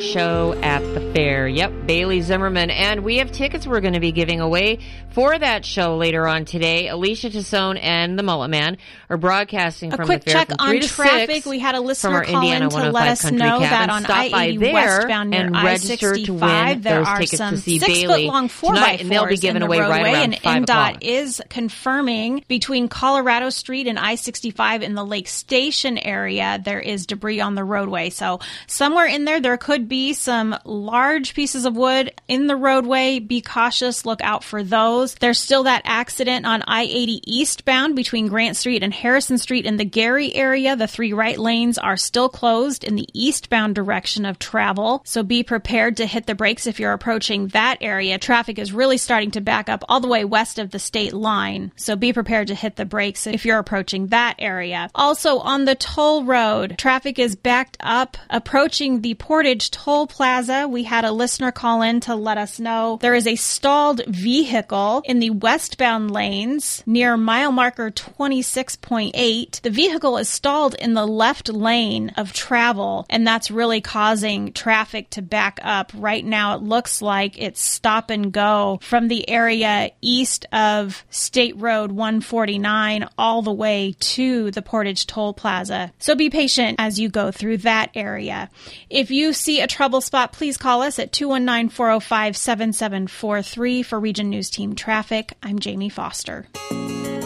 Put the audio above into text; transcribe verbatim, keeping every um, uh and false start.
show at the fair. Yep, Bailey Zimmerman. And we have tickets we're going to be giving away for that show later on today. Alicia Tassone and the Mullet Man are broadcasting a from quick the fair check from on three to traffic. six We had a listener from our call Indiana in to one oh let five us Country know Cabin. that on Stop I by eighty there westbound near and I register to sixty-five, win there those are tickets some to see six Bailey foot long four tonight, by and they'll be fours given in the away right roadway, around and five N D O T o'clock. is confirming between Colorado Street and I sixty-five in the Lake Station area there is debris on the roadway. So somewhere in there, there could be some large pieces of wood in the roadway. Be cautious. Look out for those. There's still that accident on I eighty eastbound between Grant Street and Harrison Street in the Gary area. The three right lanes are still closed in the eastbound direction of travel. So be prepared to hit the brakes if you're approaching that area. Traffic is really starting to back up all the way west of the state line. So be prepared to hit the brakes if you're approaching that area. Also on the toll road, traffic is backed up approaching the Portage Toll Plaza. We had a listener call in to let us know there is a stalled vehicle in the westbound lanes near mile marker twenty-six point eight. The vehicle is stalled in the left lane of travel, and that's really causing traffic to back up. Right now, it looks like it's stop and go from the area east of State Road one forty-nine all the way to the Portage Toll Plaza. So be patient as you go through that area. If you see a trouble spot, please call us at two one nine, four oh five, seven seven four three for Region News Team Traffic. I'm Jamie Foster.